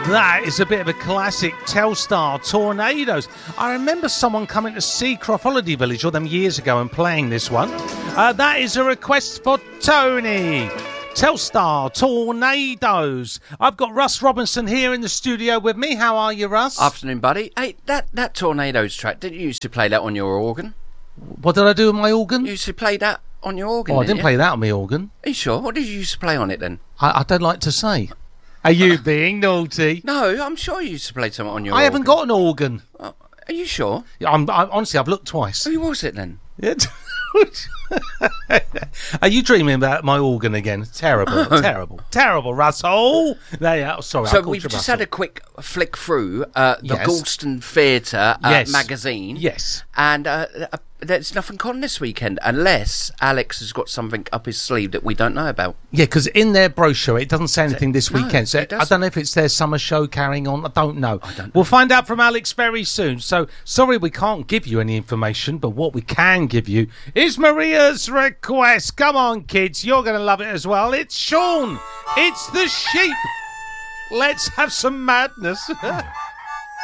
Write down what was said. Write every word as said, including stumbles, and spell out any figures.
That is a bit of a classic, Telstar Tornadoes. I remember someone coming to Seacroft Holiday Village all them years ago and playing this one. Uh, that is a request for Tony. Telstar Tornadoes. I've got Russ Robinson here in the studio with me. How are you, Russ? Afternoon, buddy. Hey, that, that Tornadoes track, didn't you used to play that on your organ? What did I do with my organ? You used to play that on your organ, Oh, I didn't didn't you? play that on my organ. Are you sure? What did you used to play on it then? I, I don't like to say. Are you being naughty? No, I'm sure you used to play something on your I organ. haven't got an organ. Oh, are you sure? I'm, I, honestly, I've looked twice. Who was it then? Are you dreaming about my organ again? Terrible, terrible, terrible, Russell. There you are. Sorry, I So called we've you just Russell. had a quick flick through uh, the Yes. Galston Theatre uh, Yes. magazine. Yes. And uh, uh, there's nothing on this weekend unless Alex has got something up his sleeve that we don't know about. Yeah, because in their brochure it doesn't say anything this No, weekend. So it I doesn't. don't know if it's their summer show carrying on. I don't know. I don't know. We'll find out from Alex very soon. So sorry we can't give you any information, but what we can give you is Maria's request. Come on, kids, you're going to love it as well. It's Sean. It's the sheep. Let's have some madness.